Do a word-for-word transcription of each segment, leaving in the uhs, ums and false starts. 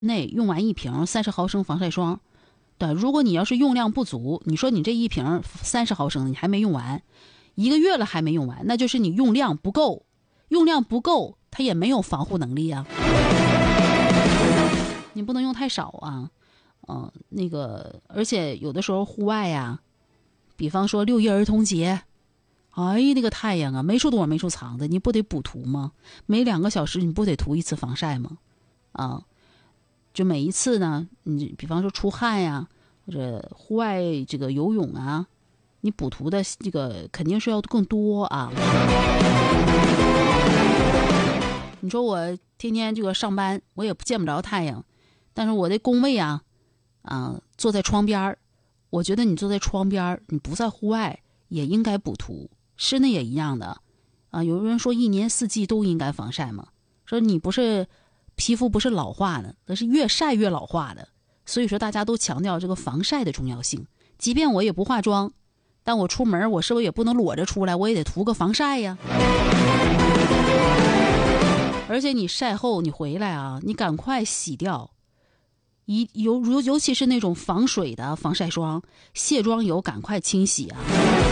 内用完一瓶三十毫升防晒霜。对，如果你要是用量不足，你说你这一瓶三十毫升你还没用完，一个月了还没用完，那就是你用量不够，用量不够，它也没有防护能力啊。你不能用太少啊，嗯、呃，那个，而且有的时候户外呀、啊，比方说六一儿童节，哎，那个太阳啊，没处躲没处藏的，你不得补涂吗？每两个小时你不得涂一次防晒吗？啊。就每一次呢，你比方说出汗呀，或者户外这个游泳啊，你补涂的这个肯定是要更多啊。你说我天天这个上班，我也见不着太阳，但是我的工位啊，啊，坐在窗边，我觉得你坐在窗边，你不在户外也应该补涂，室内也一样的啊。有人说一年四季都应该防晒嘛，说你不是。皮肤不是老化的，而是越晒越老化的，所以说大家都强调这个防晒的重要性。即便我也不化妆，但我出门我是不是也不能裸着出来，我也得涂个防晒呀。而且你晒后你回来啊，你赶快洗掉，一尤尤尤其是那种防水的防晒霜，卸妆油赶快清洗啊。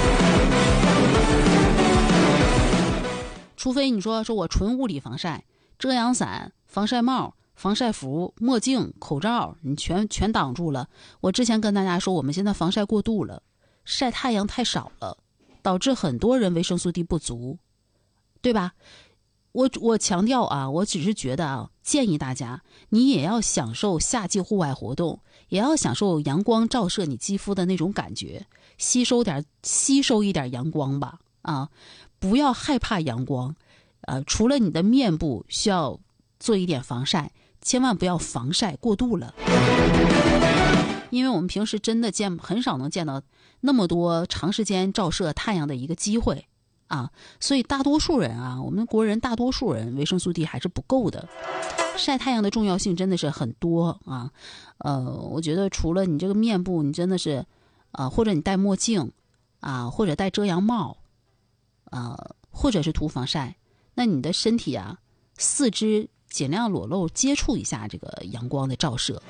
除非你说说我纯物理防晒，遮阳伞、防晒帽、防晒服、墨镜、口罩，你全全挡住了。我之前跟大家说，我们现在防晒过度了，晒太阳太少了，导致很多人维生素 D 不足，对吧？我我强调啊，我只是觉得啊，建议大家，你也要享受夏季户外活动，也要享受阳光照射你肌肤的那种感觉，吸收点吸收一点阳光吧，啊，不要害怕阳光。呃，除了你的面部需要做一点防晒，千万不要防晒过度了，因为我们平时真的见很少能见到那么多长时间照射太阳的一个机会啊，所以大多数人啊，我们国人大多数人维生素 D 还是不够的。晒太阳的重要性真的是很多啊，呃，我觉得除了你这个面部，你真的是，呃，或者你戴墨镜啊，或者戴遮阳帽，啊，或者是涂防晒。那你的身体啊，四肢尽量裸露接触一下这个阳光的照射。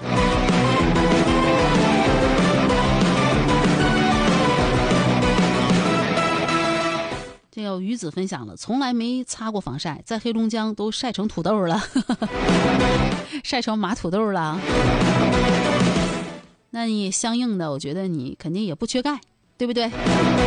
这个鱼子分享了，从来没擦过防晒，在黑龙江都晒成土豆了，晒成马土豆了。那你相应的，我觉得你肯定也不缺钙，对不对？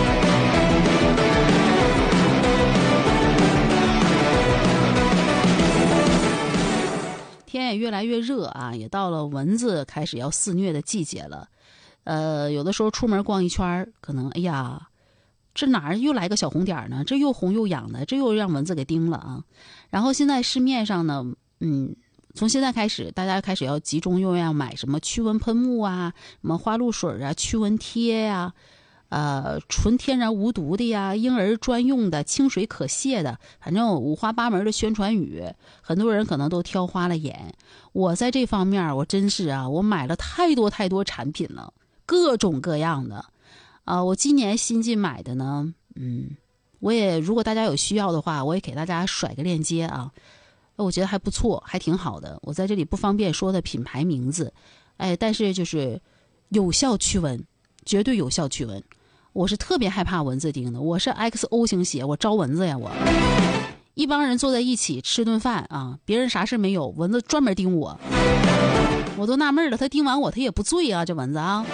天也越来越热啊，也到了蚊子开始要肆虐的季节了。呃，有的时候出门逛一圈，可能哎呀，这哪儿又来个小红点呢？这又红又痒的，这又让蚊子给叮了啊。然后现在市面上呢，嗯，从现在开始，大家开始要集中又要买什么驱蚊喷雾啊，什么花露水啊，驱蚊贴呀、啊。呃，纯天然无毒的呀，婴儿专用的，清水可卸的，反正五花八门的宣传语，很多人可能都挑花了眼。我在这方面，我真是啊，我买了太多太多产品了，各种各样的。啊、呃，我今年新进买的呢，嗯，我也如果大家有需要的话，我也给大家甩个链接啊，我觉得还不错，还挺好的。我在这里不方便说的品牌名字，哎，但是就是有效驱蚊，绝对有效驱蚊。我是特别害怕蚊子叮的，我是 X O 型血，我招蚊子呀我。一帮人坐在一起吃顿饭啊，别人啥事没有，蚊子专门叮我，我都纳闷了，他叮完我他也不醉啊，这蚊子啊。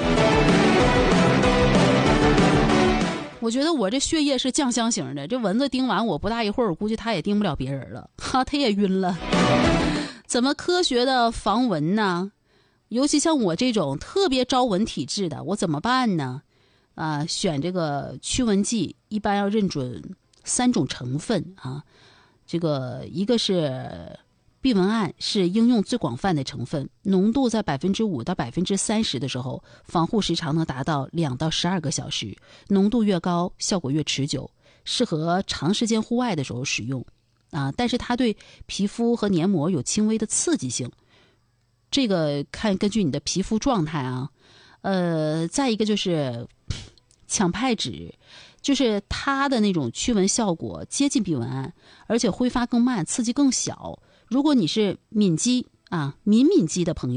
我觉得我这血液是酱香型的，这蚊子叮完我不大一会儿，我估计他也叮不了别人了，哈，他也晕了。怎么科学的防蚊呢？尤其像我这种特别招蚊体质的，我怎么办呢？啊，选这个驱蚊剂一般要认准三种成分啊，这个一个是避蚊胺，是应用最广泛的成分，浓度在百分之五到百分之三十的时候，防护时长能达到两到十二个小时，浓度越高，效果越持久，适合长时间户外的时候使用啊。但是它对皮肤和黏膜有轻微的刺激性，这个看根据你的皮肤状态啊。呃，再一个就是羟派酯，就是它的那种驱蚊效果接近避蚊胺，而且挥发更慢，刺激更小。如果你是敏肌啊，敏敏肌的朋友。